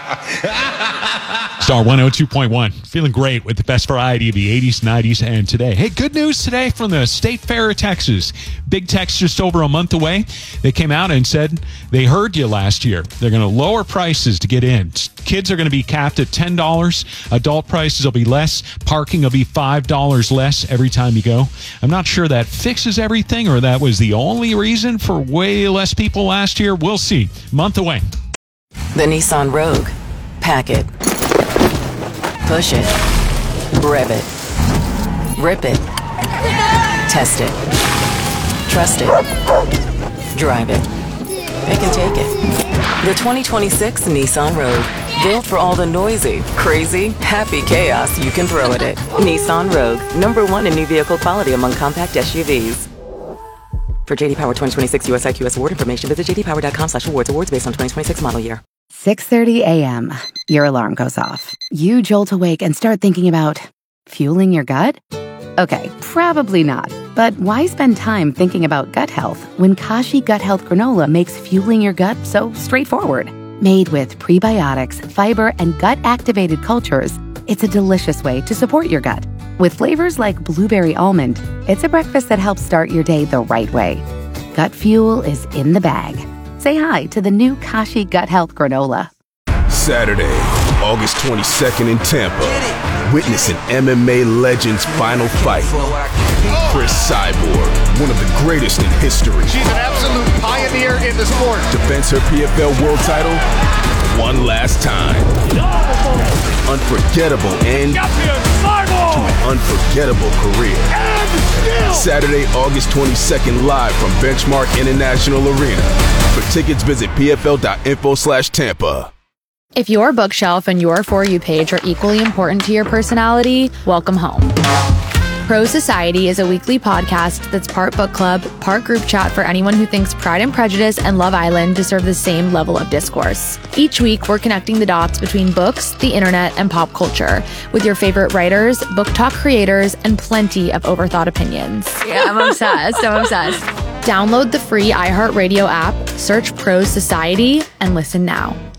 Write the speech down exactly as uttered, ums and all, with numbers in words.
Star one oh two point one. Feeling great with the best variety of the eighties, nineties, and today. Hey, good news today from the State Fair of Texas. Big Tech's just over a month away. They came out and said they heard you last year. They're going to lower prices to get in. Kids are going to be capped at ten dollars. Adult prices will be less. Parking will be five dollars less every time you go. I'm not sure that fixes everything or that was the only reason for way less people last year. We'll see. Month away. The Nissan Rogue. Pack it. Push it. Rev it. Rip it. Test it. Trust it. Drive it. Pick and take it. The twenty twenty-six Nissan Rogue. Built for all the noisy, crazy, happy chaos you can throw at it. Nissan Rogue. Number one in new vehicle quality among compact S U Vs. For J D Power twenty twenty-six U S I Q S award information, visit j d power dot com slash awards. Awards based on twenty twenty-six model year. six thirty a.m. Your alarm goes off. You jolt awake and start thinking about fueling your gut? Okay, probably not. But why spend time thinking about gut health when Kashi Gut Health Granola makes fueling your gut so straightforward? Made with prebiotics, fiber, and gut-activated cultures, it's a delicious way to support your gut. With flavors like blueberry almond, it's a breakfast that helps start your day the right way. Gut fuel is in the bag. Say hi to the new Kashi Gut Health Granola. Saturday, August twenty-second in Tampa. Witness an M M A legend's final fight. Chris Cyborg, one of the greatest in history. She's an absolute pioneer in the sport. Defends her P F L world title one last time. Unforgettable end to an unforgettable career. Saturday, August twenty-second, live from Benchmark International Arena. For tickets, visit p f l dot info slash Tampa. If your bookshelf and your For You page are equally important to your personality, welcome home. Pro Society is a weekly podcast that's part book club, part group chat for anyone who thinks Pride and Prejudice and Love Island deserve the same level of discourse. Each week, we're connecting the dots between books, the internet, and pop culture with your favorite writers, book talk creators, and plenty of overthought opinions. Yeah, I'm obsessed. I'm obsessed. Download the free iHeartRadio app, search Pro Society, and listen now.